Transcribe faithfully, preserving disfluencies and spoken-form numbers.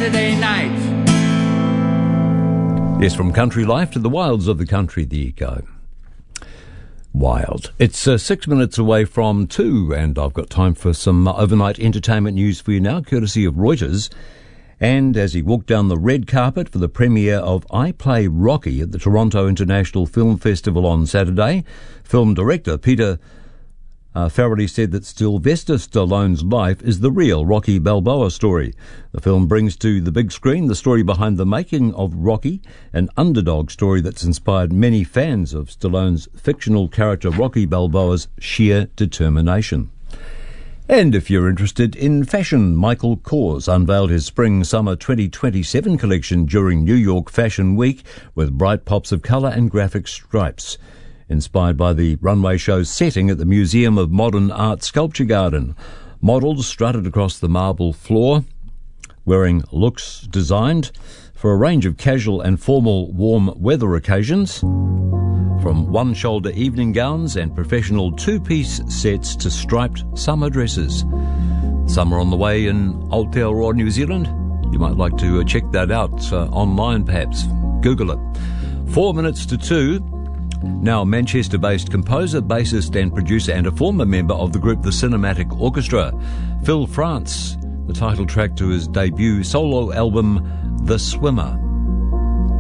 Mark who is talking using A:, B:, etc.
A: Saturday night.
B: Yes, from country life to the wilds of the country, there you go. Wild. It's uh, six minutes away from two, and I've got time for some uh, overnight entertainment news for you now, courtesy of Reuters. And as he walked down the red carpet for the premiere of I Play Rocky at the Toronto International Film Festival on Saturday, film director Peter uh, Farrelly said that Sylvester Stallone's life is the real Rocky Balboa story. The film brings to the big screen the story behind the making of Rocky, an underdog story that's inspired many fans of Stallone's fictional character Rocky Balboa's sheer determination. And if you're interested in fashion, Michael Kors unveiled his Spring-Summer twenty twenty-seven collection during New York Fashion Week with bright pops of colour and graphic stripes. Inspired by the runway show's setting at the Museum of Modern Art Sculpture Garden, models strutted across the marble floor, wearing looks designed for a range of casual and formal warm weather occasions, from one-shoulder evening gowns and professional two-piece sets to striped summer dresses. Summer on the way in Aotearoa, New Zealand. You might like to uh, check that out uh, online, perhaps. Google it. Four minutes to two. Now Manchester-based composer, bassist and producer and a former member of the group The Cinematic Orchestra, Phil France, the title track to his debut solo album, The Swimmer.